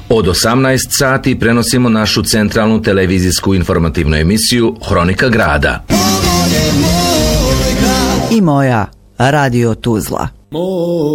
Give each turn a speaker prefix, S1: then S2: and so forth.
S1: Od 18 sati prenosimo našu centralnu televizijsku informativnu emisiju Hronika grada.
S2: I moja Radio Tuzla.